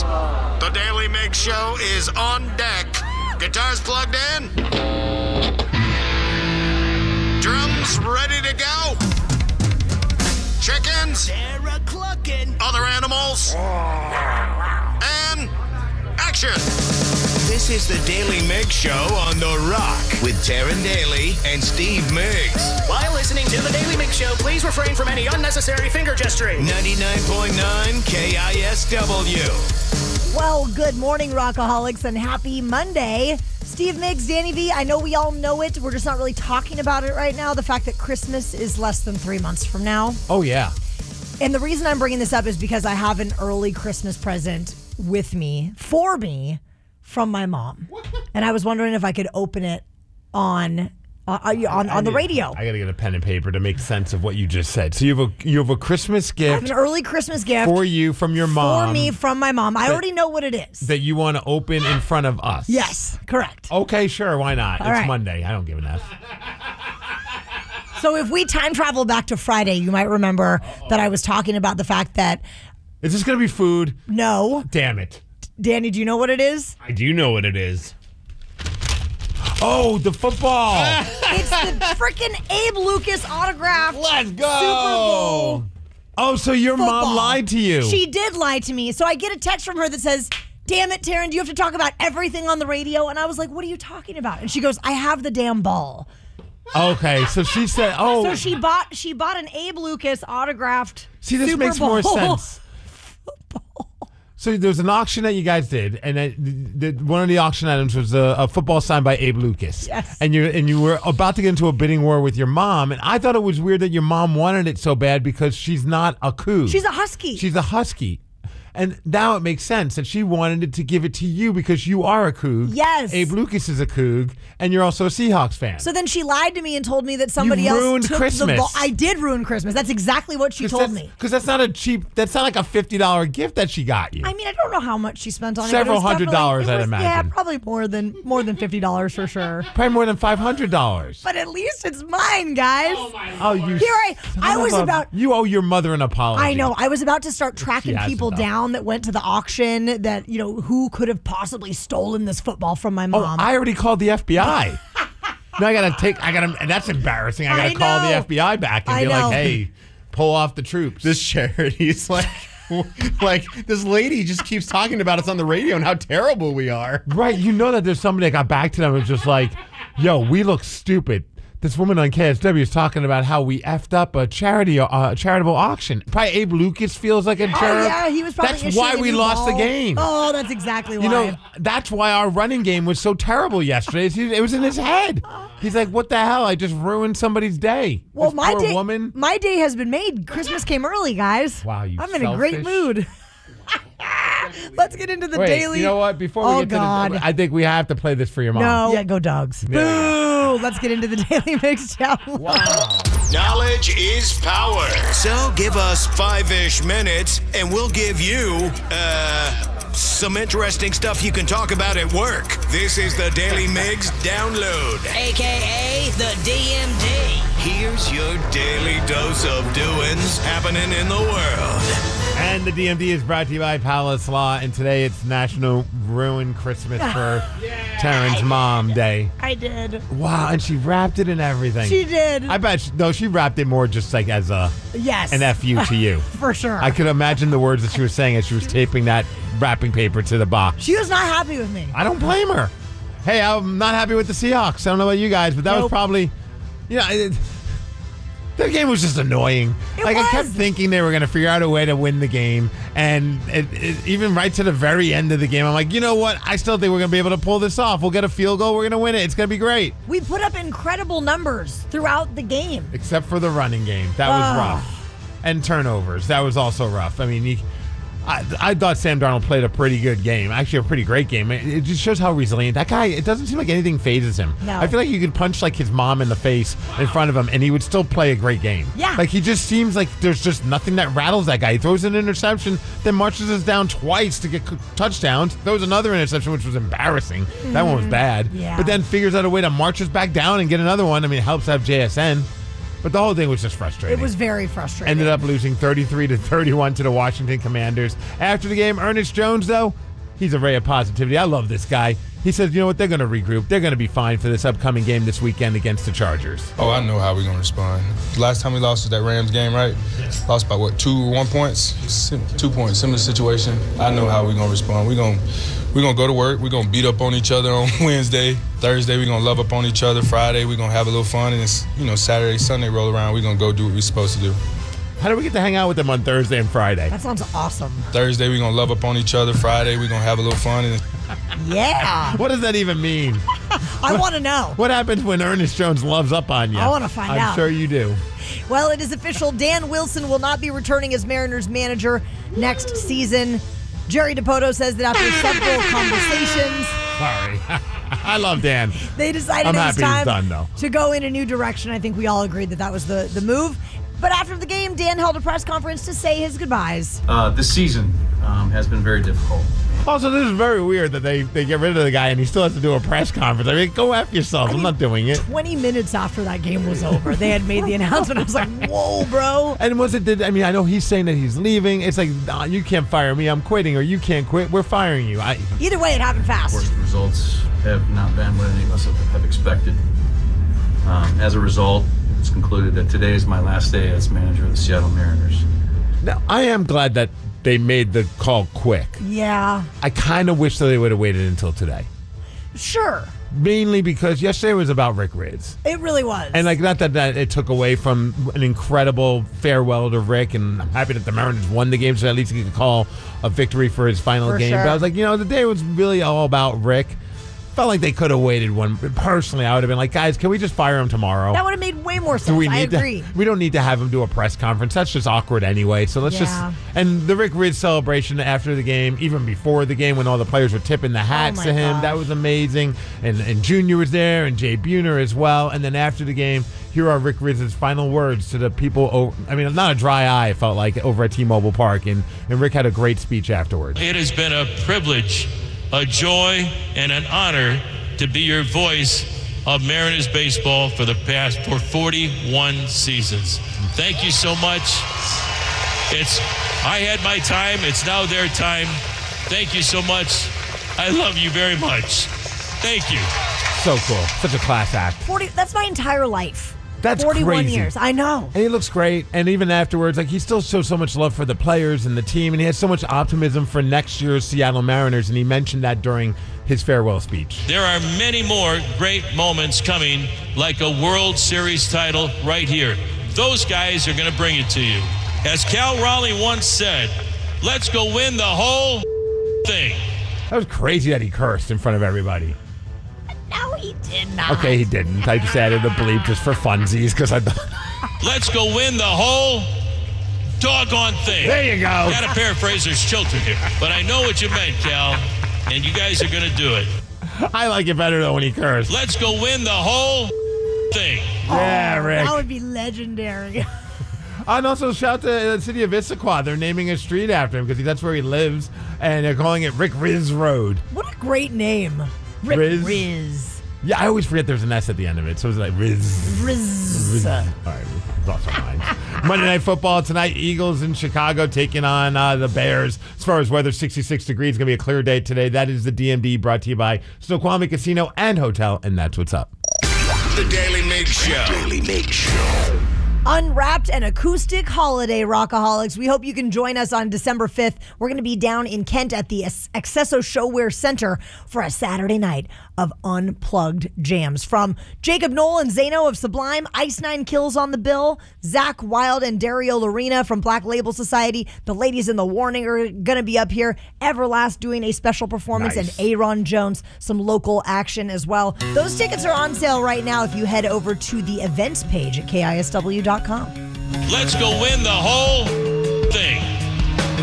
The Daily Mix Show is on deck. Guitars plugged in. Drums ready to go. Chickens. They're a-clucking. Other animals. And action. This is the Daily Mix Show on The Rock with Taryn Daly and Steve Miggs. While listening to the Daily Mix Show, please refrain from any unnecessary finger gesturing. 99.9 KISW. Well, good morning, Rockaholics, and happy Monday. Steve Miggs, Danny V, I know we all know it. We're just not really talking about it right now. The fact that Christmas is less than 3 months from now. Oh, yeah. And the reason I'm bringing this up is because I have an early Christmas present with me, for me, from my mom. And I was wondering if I could open it on the radio. I got to get a pen and paper to make sense of what you just said. So you have a Christmas gift. I have an early Christmas gift. For you from your mom. For me from my mom. I already know what it is. That you want to open in front of us. Yes, correct. Okay, sure. Why not? All It's right. Monday. I don't give an F. So if we time travel back to Friday, you might remember that I was talking about the fact that... Is this going to be food? No. Damn it. Danny, do you know what it is? I do know what it is. Oh, the football. It's the freaking Abe Lucas autograph. Let's go. Super Bowl. Oh, so your football. mom lied to you. She did lie to me. So I get a text from her that says, "Damn it, Taryn, do you have to talk about everything on the radio?" And I was like, "What are you talking about?" And she goes, "I have the damn ball." Okay, so she said, "Oh." So she bought an Abe Lucas autographed See, this Super makes Bowl more sense. football. So there was an auction that you guys did, and one of the auction items was a football signed by Abe Lucas. Yes. And you were about to get into a bidding war with your mom, and I thought it was weird that your mom wanted it so bad because she's not a Coug. She's a husky. She's a husky. And now it makes sense that she wanted to give it to you because you are a Coug. Yes. Abe Lucas is a Coug, and you're also a Seahawks fan. So then she lied to me and told me that somebody else ruined took Christmas. the ball. I did ruin Christmas. That's exactly what she told me. Because that's not that's not like a $50 gift that she got you. I mean, I don't know how much she spent on Several it. Several $100s, I'd Yeah, imagine. probably more than $50 for sure. Probably more than $500. But at least it's mine, guys. Oh, you! Here I was about. You owe your mother an apology. I know. I was about to start tracking hasn't people done. down that went to the auction. That who could have possibly stolen this football from my Oh, mom. I already called the FBI. Now and that's embarrassing. I gotta call the FBI back and I be know. like, hey, pull off the troops. This charity's like this lady just keeps talking about us on the radio and how terrible we are. Right, you know that there's somebody that got back to them and was just like, yo, we look stupid. This woman on KSW is talking about how we effed up a charitable auction. Probably Abe Lucas feels like a jerk. Oh, yeah, he was probably That's issuing why a we new lost the ball. game. Oh, that's exactly why. You know, that's why our running game was so terrible yesterday. It was in his head. He's like, what the hell? I just ruined somebody's day. Well, This my poor day, woman. my day has been made. Christmas came early, guys. Wow, you I'm in a great selfish. mood. Let's get into the Wait, daily. you know what? Before we get to the, I think we have to play this for your mom. No. Yeah, go dogs. Boo! Let's get into the Daily Mix challenge. Wow. Knowledge is power. So give us 5-ish minutes and we'll give you, some interesting stuff you can talk about at work. This is the Daily Mix Download, a.k.a. the DMD. Here's your daily dose of doings happening in the world. And the DMD is brought to you by Palace Law, and today it's National Ruin Christmas for Taryn's Mom Day. I did. Wow, and she wrapped it in everything. She did. I bet, she wrapped it more just like as an FU to you. For sure. I could imagine the words that she was saying as she was taping that wrapping paper to the box. She was not happy with me. I don't blame her. Hey, I'm not happy with the Seahawks. I don't know about you guys, but that was probably, the game was just annoying. I kept thinking they were going to figure out a way to win the game, and even right to the very end of the game, I'm like, you know what? I still think we're going to be able to pull this off. We'll get a field goal. We're going to win it. It's going to be great. We put up incredible numbers throughout the game. Except for the running game. That was rough. And turnovers. That was also rough. I mean, I thought Sam Darnold played a pretty good game. Actually, a pretty great game. It just shows how resilient that guy. It doesn't seem like anything phases him. No. I feel like you could punch like his mom in the face in front of him, and he would still play a great game. Yeah. Like he just seems like there's just nothing that rattles that guy. He throws an interception, then marches us down twice to get touchdowns. Throws another interception, which was embarrassing. That one was bad. Yeah. But then figures out a way to march us back down and get another one. I mean, it helps to have JSN. But the whole thing was just frustrating. It was very frustrating. Ended up losing 33-31 to the Washington Commanders. After the game, Ernest Jones, though, he's a ray of positivity. I love this guy. He says, you know what, they're going to regroup. They're going to be fine for this upcoming game this weekend against the Chargers. Oh, I know how we're going to respond. Last time we lost was that Rams game, right? Lost by, 2 or 1 points? 2 points, similar situation. I know how we're going to respond. We're going to go to work. We're going to beat up on each other on Wednesday. Thursday, we're going to love up on each other. Friday, we're going to have a little fun. And it's, Saturday, Sunday roll around. We're going to go do what we're supposed to do. How do we get to hang out with them on Thursday and Friday? That sounds awesome. Thursday, we're going to love up on each other. Friday, we're going to have a little fun. And Yeah. What does that even mean? I want to know. What happens when Ernest Jones loves up on you? I wanna find out. I'm sure you do. Well, it is official. Dan Wilson will not be returning as Mariners manager next season. Jerry Dipoto says that after several conversations, Sorry. I love Dan. they decided I'm it was happy he's time done, though. to go in a new direction. I think we all agreed that that was the move. But after the game, Dan held a press conference to say his goodbyes. This season has been very difficult. Also, this is very weird that they get rid of the guy and he still has to do a press conference. I mean, go after yourself. I'm not doing it. 20 minutes after that game was over, they had made the announcement. I was like, whoa, bro. And I mean, I know he's saying that he's leaving. It's like, nah, you can't fire me. I'm quitting. Or you can't quit. We're firing you. Either way, it happened fast. Of course, the results have not been what any of us have expected. As a result, it's concluded that today is my last day as manager of the Seattle Mariners. Now, I am glad that they made the call quick. Yeah. I kind of wish that they would have waited until today. Sure. Mainly because yesterday was about Rick Rids. It really was. And not that it took away from an incredible farewell to Rick, and I'm happy that the Mariners won the game, so at least he could call a victory for his final game. Sure. But I was like, the day was really all about Rick. Felt like they could have waited one. Personally, I would have been like, guys, can we just fire him tomorrow? That would have made way more sense. I agree. We don't need to have him do a press conference. That's just awkward anyway. So let's and the Rick Rids celebration after the game, even before the game when all the players were tipping the hats to him, that was amazing. And Junior was there and Jay Buhner as well. And then after the game, here are Rick Rids' final words to the people. Not a dry eye, it felt like, over at T-Mobile Park. And Rick had a great speech afterwards. It has been a privilege, a joy, and an honor to be your voice of Mariners baseball for 41 seasons. Thank you so much. I had my time. It's now their time. Thank you so much. I love you very much. Thank you. So cool. Such a class act. That's my entire life. That's 41 crazy. years. I know. And he looks great. And even afterwards, he still shows so much love for the players and the team. And he has so much optimism for next year's Seattle Mariners. And he mentioned that during his farewell speech. There are many more great moments coming, like a World Series title right here. Those guys are going to bring it to you. As Cal Raleigh once said, let's go win the whole thing. That was crazy that he cursed in front of everybody. No, he did not. Okay, he didn't. I just added a bleep just for funsies because I thought. Let's go win the whole doggone thing. There you go. I got to paraphrase, there's children here. But I know what you meant, Cal, and you guys are going to do it. I like it better though when he cursed. Let's go win the whole thing. Yeah, Rick. That would be legendary. And also shout to the city of Issaquah. They're naming a street after him because that's where he lives. And they're calling it Rick Rids Road. What a great name. Rick Riz. Yeah, I always forget there's an S at the end of it. So it's like Riz. Riz. All right, lost our minds. Monday Night Football tonight. Eagles in Chicago taking on the Bears. As far as weather, 66 degrees. It's going to be a clear day today. That is the DMD brought to you by Snoqualmie Casino and Hotel. And that's what's up. The Daily Mix Show. Daily Mix Show. Unwrapped and acoustic holiday rockaholics. We hope you can join us on December 5th. We're going to be down in Kent at the Accesso Showwear Center for a Saturday night of unplugged jams. From Jacob Knoll and Zano of Sublime, Ice Nine Kills on the bill, Zach Wilde and Dario Lorena from Black Label Society. The ladies in the Warning are going to be up here. Everlast doing a special performance, nice. And Aaron Jones, some local action as well. Those tickets are on sale right now if you head over to the events page at KISW.com. Let's go win the whole